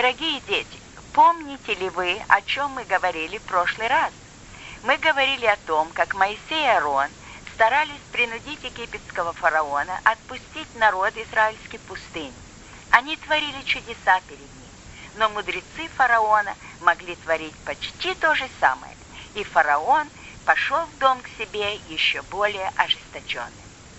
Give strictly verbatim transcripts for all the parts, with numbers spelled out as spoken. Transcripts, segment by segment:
Дорогие дети, помните ли вы, о чем мы говорили в прошлый раз? Мы говорили о том, как Моисей и Аарон старались принудить египетского фараона отпустить народ израильский в пустыню. Они творили чудеса перед ним, но мудрецы фараона могли творить почти то же самое, и фараон пошел в дом к себе еще более ожесточенным.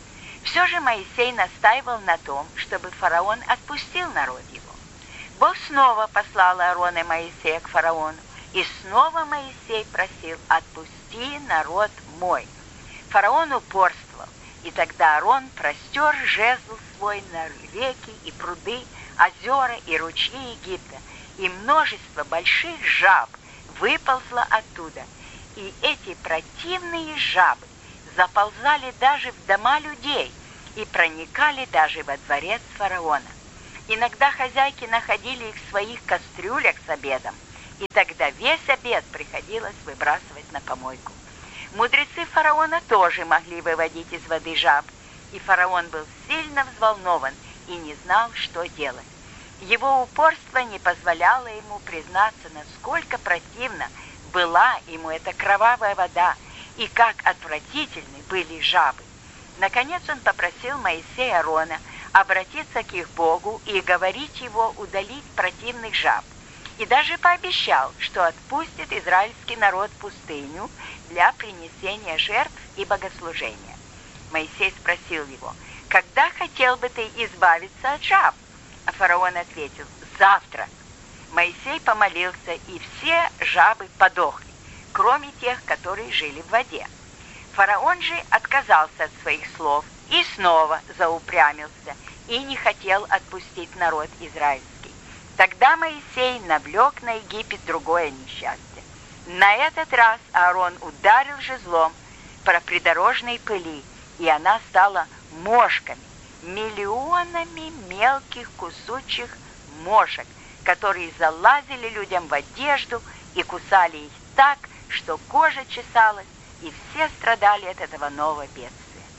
Все же Моисей настаивал на том, чтобы фараон отпустил народ его. Бог снова послал Аарона и Моисея к фараону, и снова Моисей просил: «Отпусти народ мой». Фараон упорствовал, и тогда Аарон простер жезл свой на реки и пруды, озера и ручьи Египта, и множество больших жаб выползло оттуда, и эти противные жабы заползали даже в дома людей и проникали даже во дворец фараона. Иногда хозяйки находили их в своих кастрюлях с обедом, и тогда весь обед приходилось выбрасывать на помойку. Мудрецы фараона тоже могли выводить из воды жаб, и фараон был сильно взволнован и не знал, что делать. Его упорство не позволяло ему признаться, насколько противна была ему эта кровавая вода и как отвратительны были жабы. Наконец он попросил Моисея и Аарона обратиться к их Богу и говорить его удалить противных жаб, и даже пообещал, что отпустит израильский народ в пустыню для принесения жертв и богослужения. Моисей спросил его: «Когда хотел бы ты избавиться от жаб?» А фараон ответил: «Завтра». Моисей помолился, и все жабы подохли, кроме тех, которые жили в воде. Фараон же отказался от своих слов и снова заупрямился и не хотел отпустить народ израильский. Тогда Моисей навлек на Египет другое несчастье. На этот раз Аарон ударил жезлом по придорожной пыли, и она стала мошками, миллионами мелких кусочек мошек, которые залазили людям в одежду и кусали их так, что кожа чесалась, и все страдали от этого нового бедствия.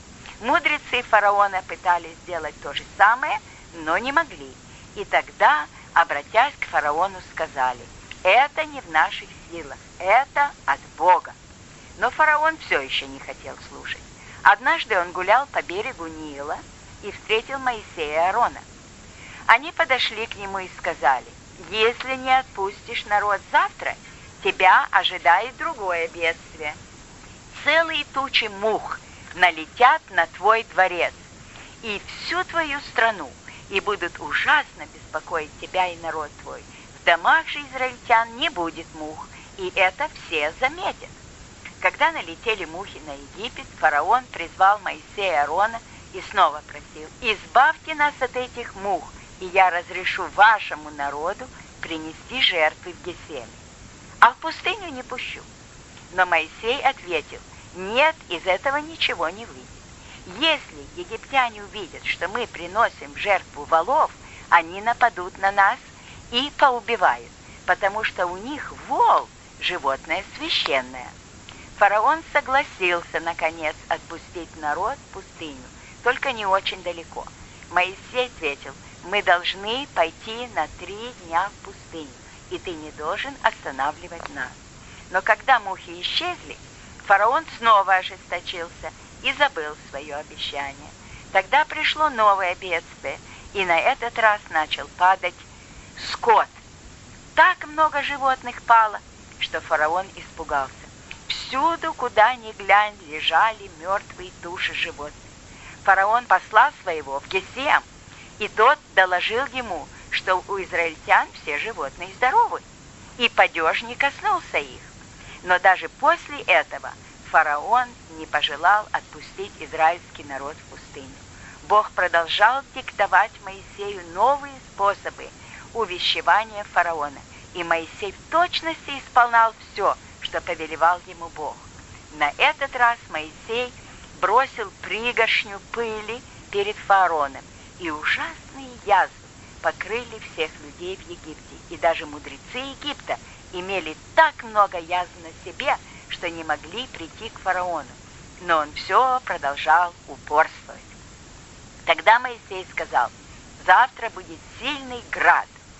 Мудрецы фараона пытались сделать то же самое, но не могли. И тогда, обратясь к фараону, сказали: «Это не в наших силах, это от Бога». Но фараон все еще не хотел слушать. Однажды он гулял по берегу Нила и встретил Моисея и Аарона. Они подошли к нему и сказали: «Если не отпустишь народ завтра, тебя ожидает другое бедствие. Целые тучи мух налетят на твой дворец и всю твою страну, и будут ужасно беспокоить тебя и народ твой. В домах же израильтян не будет мух, и это все заметят». Когда налетели мухи на Египет, фараон призвал Моисея и Аарона и снова просил: «Избавьте нас от этих мух, и я разрешу вашему народу принести жертвы в Гесеме, а в пустыню не пущу». Но Моисей ответил: «Нет, из этого ничего не выйдет. Если египтяне увидят, что мы приносим в жертву волов, они нападут на нас и поубивают, потому что у них вол – животное священное». Фараон согласился, наконец, отпустить народ в пустыню, только не очень далеко. Моисей ответил: «Мы должны пойти на три дня в пустыню, и ты не должен останавливать нас». Но когда мухи исчезли, фараон снова ожесточился и забыл свое обещание. Тогда пришло новое бедствие, и на этот раз начал падать скот. Так много животных пало, что фараон испугался. Всюду, куда ни глянь, лежали мертвые души животных. Фараон послал своего в Гесем, и тот доложил ему, что у израильтян все животные здоровы, и падеж не коснулся их. Но даже после этого фараон не пожелал отпустить израильский народ в пустыню. Бог продолжал диктовать Моисею новые способы увещевания фараона, и Моисей в точности исполнял все, что повелевал ему Бог. На этот раз Моисей бросил пригоршню пыли перед фараоном, и ужасные язвы покрыли всех людей в Египте, и даже мудрецы Египта имели так много язв на себе, что не могли прийти к фараону. Но он все продолжал упорствовать. Тогда Моисей сказал: «Завтра будет сильный град.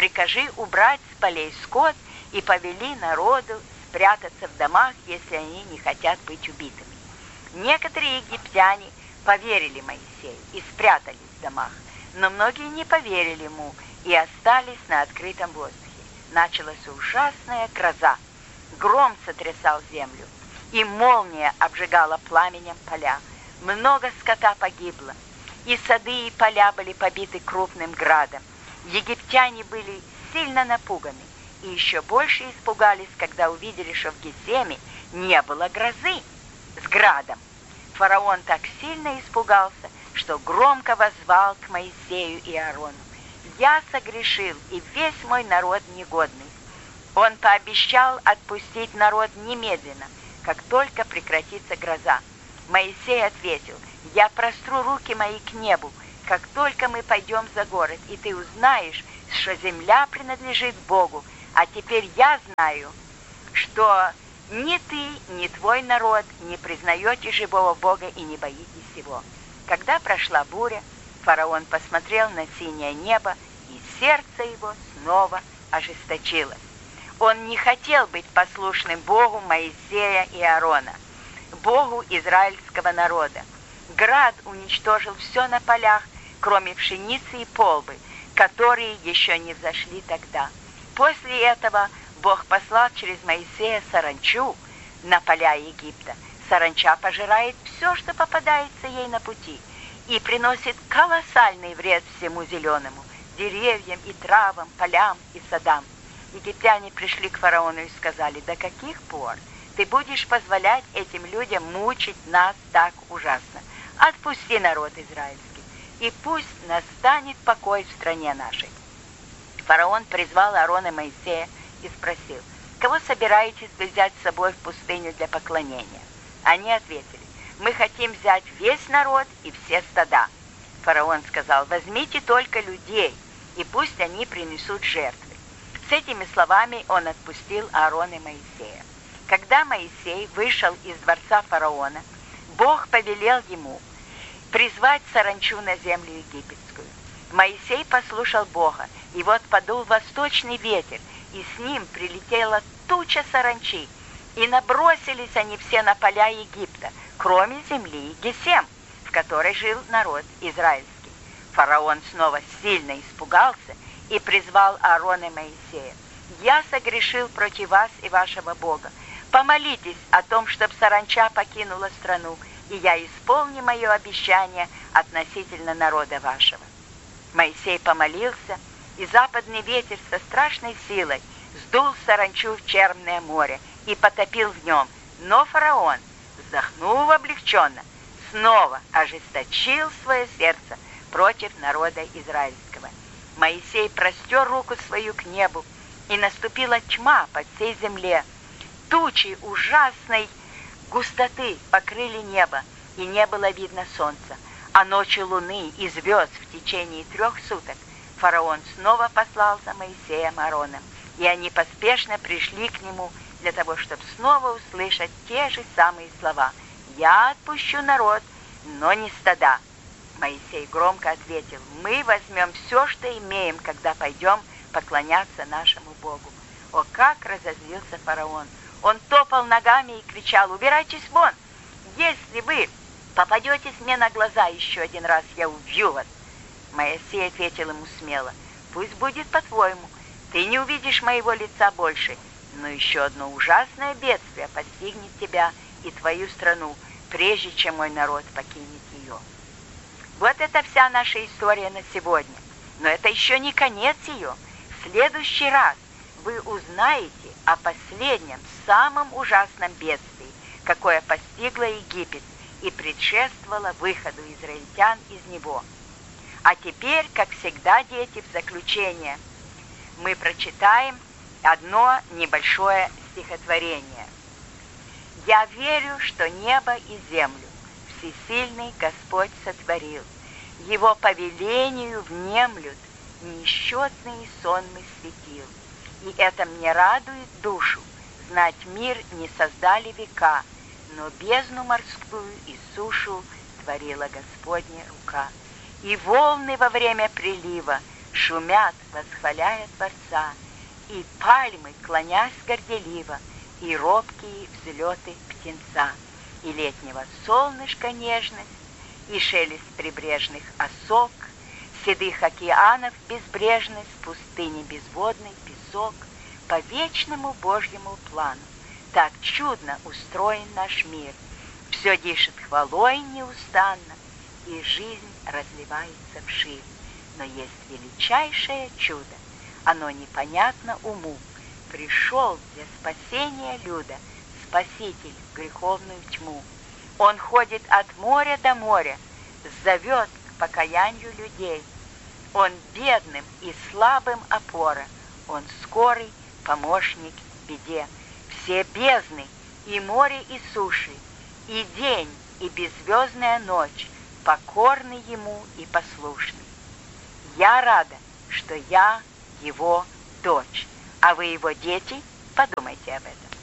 прикажи убрать с полей скот, и повели народу спрятаться в домах, если они не хотят быть убитыми. Некоторые египтяне поверили Моисею и спрятались в домах, но многие не поверили ему и остались на открытом воздухе. Началась ужасная гроза. Гром сотрясал землю, и молния обжигала пламенем поля. Много скота погибло, и сады, и поля были побиты крупным градом. Египтяне были сильно напуганы, и еще больше испугались, когда увидели, что в Гесеме не было грозы с градом. Фараон так сильно испугался, что громко воззвал к Моисею и Аарону: «Я согрешил, и весь мой народ негодный». Он пообещал отпустить народ немедленно, как только прекратится гроза. Моисей ответил: «Я простру руки мои к небу, как только мы пойдем за город, и ты узнаешь, что земля принадлежит Богу. А теперь я знаю, что ни ты, ни твой народ не признаете живого Бога и не боитесь его». Когда прошла буря, фараон посмотрел на синее небо, и сердце его снова ожесточилось. Он не хотел быть послушным Богу Моисея и Аарона, Богу израильского народа. Град уничтожил все на полях, кроме пшеницы и полбы, которые еще не взошли тогда. После этого Бог послал через Моисея саранчу на поля Египта. Саранча пожирает все, что попадается ей на пути, и приносит колоссальный вред всему зеленому, деревьям и травам, полям и садам. Египтяне пришли к фараону и сказали: «До каких пор ты будешь позволять этим людям мучить нас так ужасно? Отпусти народ израильский, и пусть настанет покой в стране нашей». Фараон призвал Аарона и Моисея и спросил: «Кого собираетесь взять с собой в пустыню для поклонения?» Они ответили: «Мы хотим взять весь народ и все стада». Фараон сказал: «Возьмите только людей, и пусть они принесут жертвы». С этими словами он отпустил Аарона и Моисея. Когда Моисей вышел из дворца фараона, Бог повелел ему призвать саранчу на землю египетскую. Моисей послушал Бога, и вот подул восточный ветер, и с ним прилетела туча саранчи, и набросились они все на поля Египта, кроме земли Гесем, в которой жил народ израильский. Фараон снова сильно испугался и призвал Аарона и Моисея: «Я согрешил против вас и вашего Бога. Помолитесь о том, чтобы саранча покинула страну, и я исполню мое обещание относительно народа вашего». Моисей помолился, и западный ветер со страшной силой сдул саранчу в Черное море и потопил в нем. Но фараон, вздохнув облегченно, снова ожесточил свое сердце против народа израильского. Моисей простер руку свою к небу, и наступила тьма по всей земле. Тучи ужасной густоты покрыли небо, и не было видно солнца, а ночью луны и звезд в течение трех суток. Фараон снова послал за Моисеем и Аароном, и они поспешно пришли к нему для того, чтобы снова услышать те же самые слова: «Я отпущу народ, но не стада». Моисей громко ответил: «Мы возьмем все, что имеем, когда пойдем поклоняться нашему Богу». О, как разозлился фараон! Он топал ногами и кричал: «Убирайтесь вон! Если вы попадетесь мне на глаза еще один раз, я убью вас!» Моисей ответил ему смело: «Пусть будет по-твоему, ты не увидишь моего лица больше, но еще одно ужасное бедствие постигнет тебя и твою страну, прежде чем мой народ покинет ее». Вот это вся наша история на сегодня. Но это еще не конец ее. В следующий раз вы узнаете о последнем, самом ужасном бедствии, какое постигло Египет и предшествовало выходу израильтян из него. А теперь, как всегда, дети, в заключение мы прочитаем одно небольшое стихотворение. «Я верю, что небо и землю всесильный Господь сотворил, Его повелению внемлют несчетные сонмы светил. И это мне радует душу, знать мир не создали века, но бездну морскую и сушу творила Господня рука. И волны во время прилива шумят, восхваляя Творца, и пальмы, клонясь горделиво, и робкие взлеты птенца, и летнего солнышка нежность, и шелест прибрежных осок, седых океанов безбрежность, пустыни безводный песок, по вечному Божьему плану. Так чудно устроен наш мир, все дышит хвалой неустанно, и жизнь разливается вширь. Но есть величайшее чудо, оно непонятно уму. Пришел для спасения люда Спаситель в греховную тьму. Он ходит от моря до моря, зовет к покаянию людей. Он бедным и слабым опора, он скорый помощник в беде. Все бездны, и море, и суши, и день, и беззвездная ночь покорны ему и послушны. Я рада, что я его дочь, а вы его дети, подумайте об этом.